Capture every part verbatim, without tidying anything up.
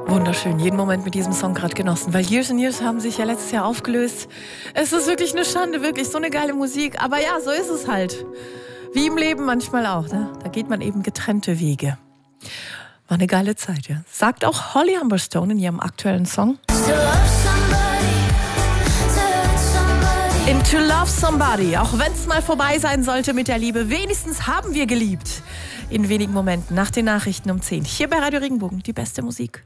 Wunderschön, jeden Moment mit diesem Song gerade genossen, weil Years and Years haben sich ja letztes Jahr aufgelöst. Es ist wirklich eine Schande, wirklich so eine geile Musik, aber ja, so ist es halt. Wie im Leben manchmal auch, ne? Da geht man eben getrennte Wege. War eine geile Zeit, ja. Sagt auch Holly Humberstone in ihrem aktuellen Song. In To Love Somebody, auch wenn es mal vorbei sein sollte mit der Liebe, wenigstens haben wir geliebt. In wenigen Momenten nach den Nachrichten um zehn. Hier bei Radio Regenbogen, die beste Musik.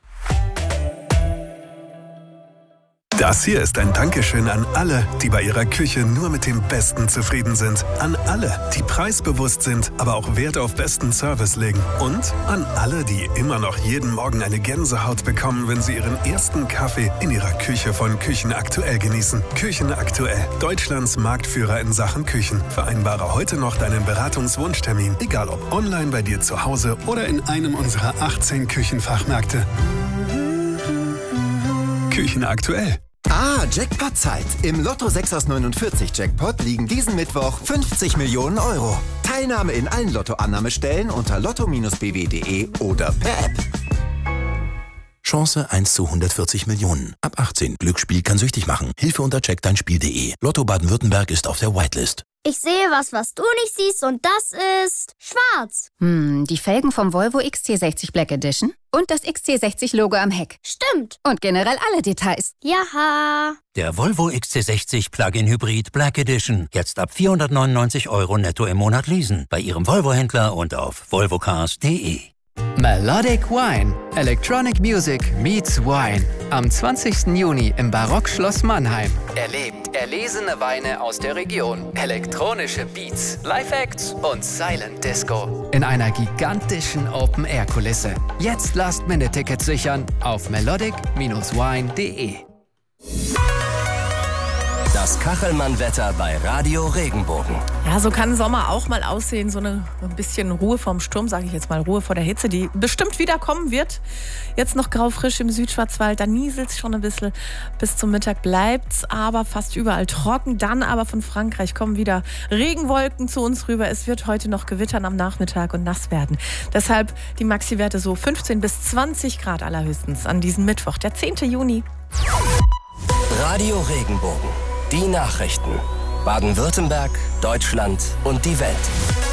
Das hier ist ein Dankeschön an alle, die bei ihrer Küche nur mit dem Besten zufrieden sind. An alle, die preisbewusst sind, aber auch Wert auf besten Service legen. Und an alle, die immer noch jeden Morgen eine Gänsehaut bekommen, wenn sie ihren ersten Kaffee in ihrer Küche von Küchen Aktuell genießen. Küchen Aktuell, Deutschlands Marktführer in Sachen Küchen. Vereinbare heute noch deinen Beratungswunschtermin, egal ob online bei dir zu Hause oder in einem unserer achtzehn Küchenfachmärkte. Küchen Aktuell. Ah, Jackpot-Zeit. Im Lotto sechs aus neunundvierzig Jackpot liegen diesen Mittwoch fünfzig Millionen Euro. Teilnahme in allen Lottoannahmestellen unter lotto Bindestrich b w punkt d e oder per App. Chance eins zu hundertvierzig Millionen. Ab achtzehn. Glücksspiel kann süchtig machen. Hilfe unter check dein Spiel punkt d e. Lotto Baden-Württemberg ist auf der Whitelist. Ich sehe was, was du nicht siehst, und das ist schwarz. Hm, die Felgen vom Volvo X C sechzig Black Edition und das X C sechzig Logo am Heck. Stimmt. Und generell alle Details. Jaha. Der Volvo X C sechzig Plug-in Hybrid Black Edition. Jetzt ab vierhundertneunundneunzig Euro netto im Monat leasen. Bei Ihrem Volvo-Händler und auf volvo cars punkt d e. Melodic Wine. Electronic Music meets Wine. Am zwanzigsten Juni im Barockschloss Mannheim. Erlebt erlesene Weine aus der Region, elektronische Beats, Live-Acts und Silent Disco. In einer gigantischen Open-Air-Kulisse. Jetzt Last-Minute-Tickets sichern auf melodic Bindestrich wine punkt d e. Das Kachelmann-Wetter bei Radio Regenbogen. Ja, so kann Sommer auch mal aussehen. So eine, ein bisschen Ruhe vorm Sturm, sage ich jetzt mal. Ruhe vor der Hitze, die bestimmt wieder kommen wird. Jetzt noch graufrisch im Südschwarzwald. Da nieselt es schon ein bisschen. Bis zum Mittag bleibt es aber fast überall trocken. Dann aber von Frankreich kommen wieder Regenwolken zu uns rüber. Es wird heute noch gewittern am Nachmittag und nass werden. Deshalb die Maxi-Werte so fünfzehn bis zwanzig Grad allerhöchstens an diesem Mittwoch, der zehnten Juni. Radio Regenbogen. Die Nachrichten. Baden-Württemberg, Deutschland und die Welt.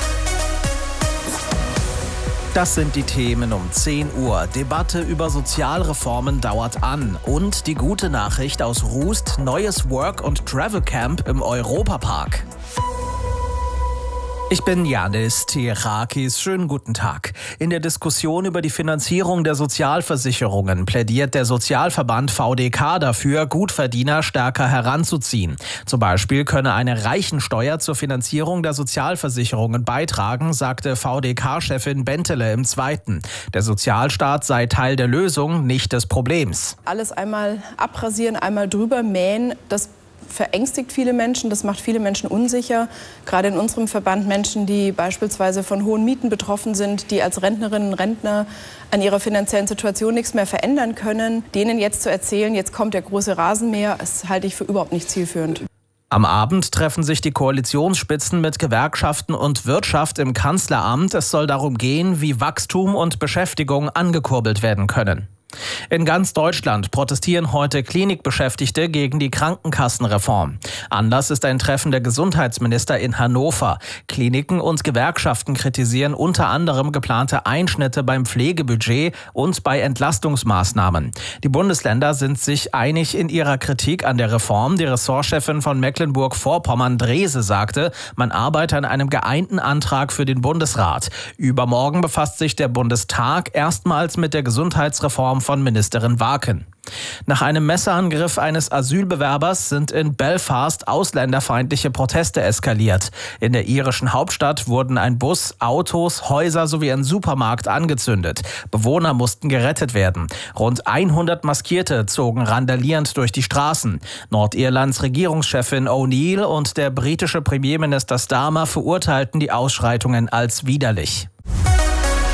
Das sind die Themen um zehn Uhr. Debatte über Sozialreformen dauert an. Und die gute Nachricht aus Rust: neues Work- und Travel-Camp im Europapark. Ich bin Janis Tierakis. Schönen guten Tag. In der Diskussion über die Finanzierung der Sozialversicherungen plädiert der Sozialverband V D K dafür, Gutverdiener stärker heranzuziehen. Zum Beispiel könne eine Reichensteuer zur Finanzierung der Sozialversicherungen beitragen, sagte V D K-Chefin Bentele im Zweiten. Der Sozialstaat sei Teil der Lösung, nicht des Problems. Alles einmal abrasieren, einmal drüber mähen, das verängstigt viele Menschen, das macht viele Menschen unsicher. Gerade in unserem Verband Menschen, die beispielsweise von hohen Mieten betroffen sind, die als Rentnerinnen und Rentner an ihrer finanziellen Situation nichts mehr verändern können. Denen jetzt zu erzählen, jetzt kommt der große Rasenmäher, das halte ich für überhaupt nicht zielführend. Am Abend treffen sich die Koalitionsspitzen mit Gewerkschaften und Wirtschaft im Kanzleramt. Es soll darum gehen, wie Wachstum und Beschäftigung angekurbelt werden können. In ganz Deutschland protestieren heute Klinikbeschäftigte gegen die Krankenkassenreform. Anlass ist ein Treffen der Gesundheitsminister in Hannover. Kliniken und Gewerkschaften kritisieren unter anderem geplante Einschnitte beim Pflegebudget und bei Entlastungsmaßnahmen. Die Bundesländer sind sich einig in ihrer Kritik an der Reform. Die Ressortchefin von Mecklenburg-Vorpommern, Drese, sagte, man arbeite an einem geeinten Antrag für den Bundesrat. Übermorgen befasst sich der Bundestag erstmals mit der Gesundheitsreform von Ministerin Waken. Nach einem Messerangriff eines Asylbewerbers sind in Belfast ausländerfeindliche Proteste eskaliert. In der irischen Hauptstadt wurden ein Bus, Autos, Häuser sowie ein Supermarkt angezündet. Bewohner mussten gerettet werden. Rund hundert Maskierte zogen randalierend durch die Straßen. Nordirlands Regierungschefin O'Neill und der britische Premierminister Starmer verurteilten die Ausschreitungen als widerlich.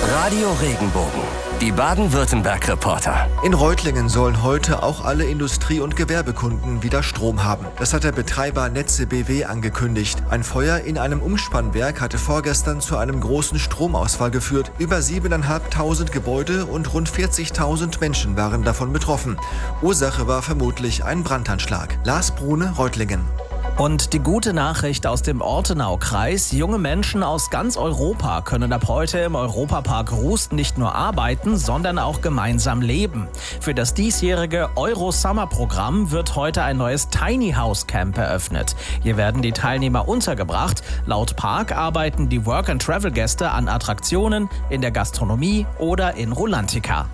Radio Regenbogen. Die Baden-Württemberg-Reporter. In Reutlingen sollen heute auch alle Industrie- und Gewerbekunden wieder Strom haben. Das hat der Betreiber Netze B W angekündigt. Ein Feuer in einem Umspannwerk hatte vorgestern zu einem großen Stromausfall geführt. Über siebentausendfünfhundert Gebäude und rund vierzigtausend Menschen waren davon betroffen. Ursache war vermutlich ein Brandanschlag. Lars Brune, Reutlingen. Und die gute Nachricht aus dem Ortenau-Kreis: Junge Menschen aus ganz Europa können ab heute im Europapark Rust nicht nur arbeiten, sondern auch gemeinsam leben. Für das diesjährige Euro-Summer-Programm wird heute ein neues Tiny House Camp eröffnet. Hier werden die Teilnehmer untergebracht. Laut Park arbeiten die Work-and-Travel-Gäste an Attraktionen, in der Gastronomie oder in Rulantica.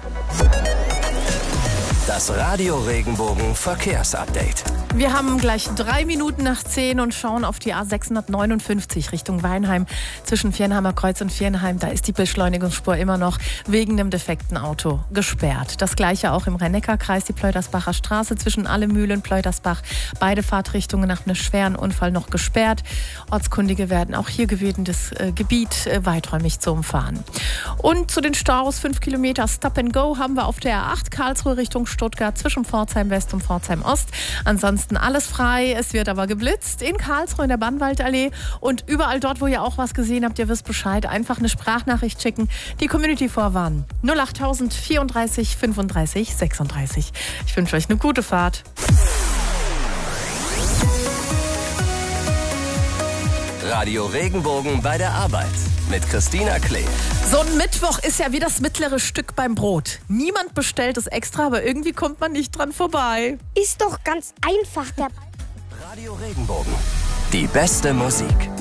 Das Radio Regenbogen Verkehrsupdate. Wir haben gleich drei Minuten nach zehn und schauen auf die A sechshundertneunundfünfzig Richtung Weinheim. Zwischen Viernheimer Kreuz und Viernheim, da ist die Beschleunigungsspur immer noch wegen einem defekten Auto gesperrt. Das gleiche auch im Rhein-Neckar-Kreis, die Pleutersbacher Straße zwischen Allemühle und Pleutersbach. Beide Fahrtrichtungen nach einem schweren Unfall noch gesperrt. Ortskundige werden auch hier gebeten, das äh, Gebiet äh, weiträumig zu umfahren. Und zu den Staus, fünf Kilometer Stop and Go haben wir auf der A acht Karlsruhe Richtung Stuttgart zwischen Pforzheim West und Pforzheim Ost. Ansonsten alles frei, es wird aber geblitzt in Karlsruhe in der Bannwaldallee und überall dort, wo ihr auch was gesehen habt, ihr wisst Bescheid, einfach eine Sprachnachricht schicken, die Community vorwarnen. null acht vierunddreißig fünfunddreißig sechsunddreißig. Ich wünsche euch eine gute Fahrt. Radio Regenbogen bei der Arbeit mit Christina Klee. So ein Mittwoch ist ja wie das mittlere Stück beim Brot. Niemand bestellt es extra, aber irgendwie kommt man nicht dran vorbei. Ist doch ganz einfach. Der Radio Regenbogen. Die beste Musik.